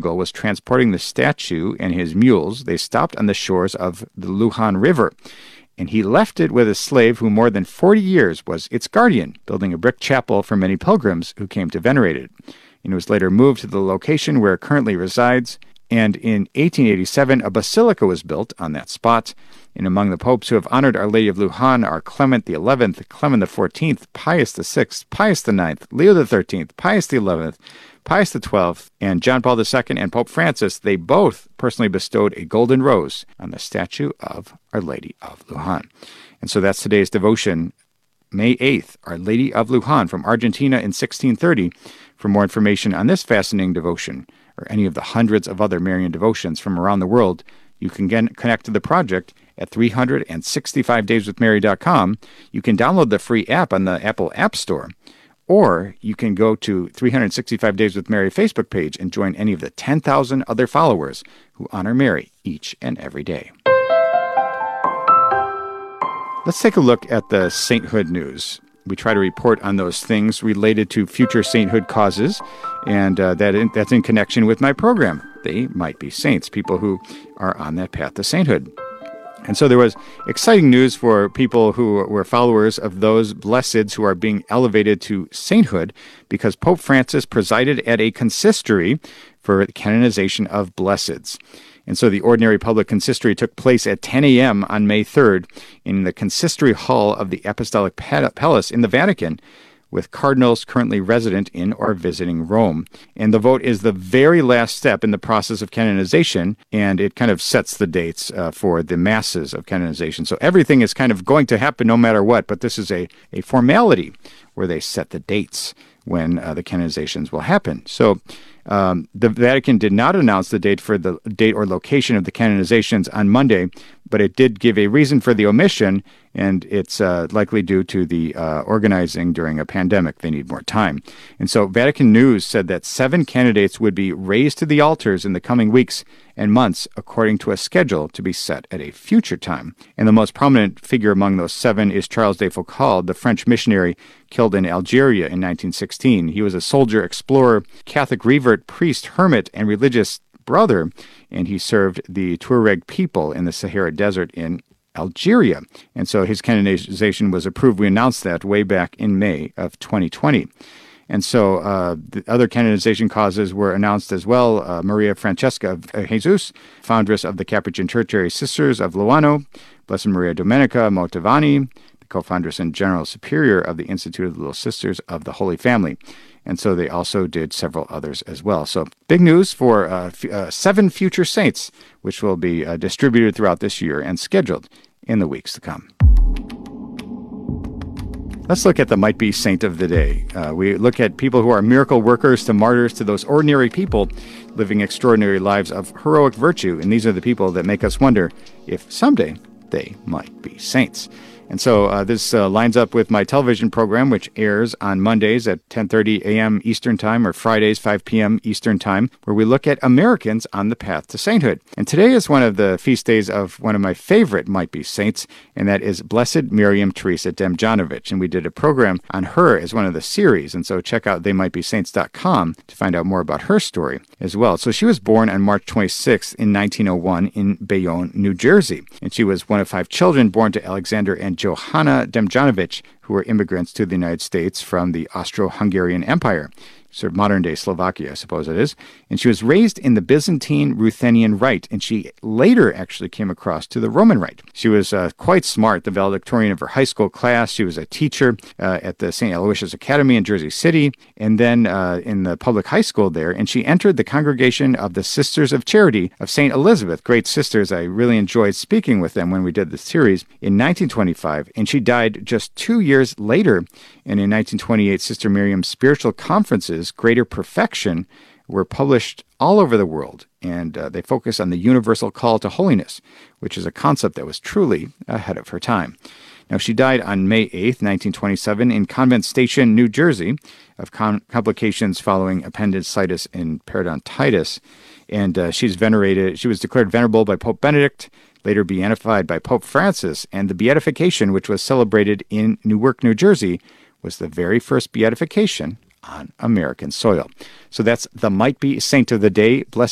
Portugal was transporting the statue and his mules, they stopped on the shores of the Lujan River. And he left it with a slave who more than 40 years was its guardian, building a brick chapel for many pilgrims who came to venerate it. And it was later moved to the location where it currently resides. And in 1887, a basilica was built on that spot. And among the popes who have honored Our Lady of Lujan are Clement XI, Clement XIV, Pius VI, Pius IX, Leo XIII, Pius XI, Pius XII, and John Paul II and Pope Francis. They both personally bestowed a golden rose on the statue of Our Lady of Lujan. And so that's today's devotion, May 8th, Our Lady of Lujan from Argentina in 1630. For more information on this fascinating devotion, or any of the hundreds of other Marian devotions from around the world, you can connect to the project at 365dayswithmary.com. You can download the free app on the Apple App Store, or you can go to 365 Days with Mary Facebook page and join any of the 10,000 other followers who honor Mary each and every day. Let's take a look at the sainthood news. We try to report on those things related to future sainthood causes, and that's in connection with my program. They might be saints, people who are on that path to sainthood. And so there was exciting news for people who were followers of those blesseds who are being elevated to sainthood, because Pope Francis presided at a consistory for the canonization of blesseds. And so the ordinary public consistory took place at 10 a.m. on May 3rd in the consistory hall of the Apostolic Palace in the Vatican, with cardinals currently resident in or visiting Rome. And the vote is the very last step in the process of canonization, and it kind of sets the dates for the masses of canonization. So everything is kind of going to happen no matter what, but this is a formality where they set the dates when the canonizations will happen. So the Vatican did not announce the date for the date or location of the canonizations on Monday, but it did give a reason for the omission, and it's likely due to the organizing during a pandemic. They need more time. And so Vatican News said that 7 candidates would be raised to the altars in the coming weeks and months according to a schedule to be set at a future time. And the most prominent figure among those 7 is Charles de Foucauld, the French missionary killed in Algeria in 1916. He was a soldier, explorer, Catholic revert, priest, hermit, and religious brother, and he served the Tuareg people in the Sahara Desert in Algeria. And so his canonization was approved. We announced that way back in May of 2020. And so the other canonization causes were announced as well. Maria Francesca of Jesus, foundress of the Capuchin Tertiary Sisters of Luano, Blessed Maria Domenica Montevani, the co-foundress and general superior of the Institute of the Little Sisters of the Holy Family. And so they also did several others as well. So big news for 7 future saints, which will be distributed throughout this year and scheduled in the weeks to come. Let's look at the might-be saint of the day. We look at people who are miracle workers to martyrs to those ordinary people living extraordinary lives of heroic virtue. And these are the people that make us wonder if someday they might be saints. And so this lines up with my television program, which airs on Mondays at 10:30 a.m. Eastern Time, or Fridays, 5 p.m. Eastern Time, where we look at Americans on the path to sainthood. And today is one of the feast days of one of my favorite might-be saints, and that is Blessed Miriam Teresa Demjanovic. And we did a program on her as one of the series, and so check out theymightbesaints.com to find out more about her story as well. So she was born on March 26th in 1901 in Bayonne, New Jersey, and she was one of 5 children born to Alexander and Johanna Demjanovic, who were immigrants to the United States from the Austro-Hungarian Empire, sort of modern-day Slovakia, I suppose it is. And she was raised in the Byzantine Ruthenian Rite, and she later actually came across to the Roman Rite. She was quite smart, the valedictorian of her high school class. She was a teacher at the St. Aloysius Academy in Jersey City, and then in the public high school there. And she entered the congregation of the Sisters of Charity of St. Elizabeth. Great sisters. I really enjoyed speaking with them when we did the series in 1925. And she died just 2 years later. And in 1928, Sister Miriam's spiritual conferences, Greater Perfection, were published all over the world, and they focus on the universal call to holiness, which is a concept that was truly ahead of her time. Now, she died on May 8th, 1927, in Convent Station, New Jersey, of complications following appendicitis and periodontitis, and she was declared venerable by Pope Benedict, later beatified by Pope Francis, and the beatification, which was celebrated in Newark, New Jersey, was the very first beatification on American soil. So that's the might-be saint of the day. Blessed